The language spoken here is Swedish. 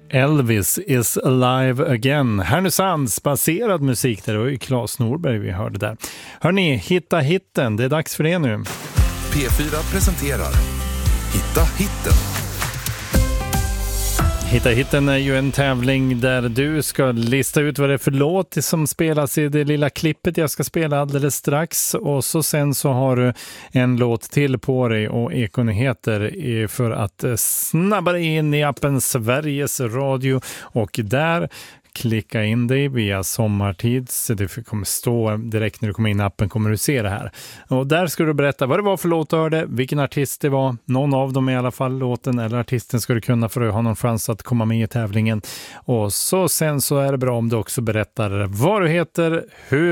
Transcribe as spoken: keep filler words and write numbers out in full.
Elvis is alive again. Härnösands baserad musik där, och Claes Norberg vi hörde där. Hörrni, hitta hitten, det är dags för det nu. P fyra presenterar Hitta hitten. Hitta hitten är ju en tävling där du ska lista ut vad det är för låt som spelas i det lilla klippet jag ska spela alldeles strax. Och så sen så har du en låt till på dig och ekonyheter för att snabbare in i appen Sveriges Radio. Och där klicka in dig via sommartid, så det kommer stå direkt när du kommer in i appen, kommer du se det här. Och där ska du berätta vad det var för låt du hörde, vilken artist det var, någon av dem i alla fall, låten eller artisten ska du kunna för att ha någon chans att komma med i tävlingen. Och så sen så är det bra om du också berättar vad du heter, hur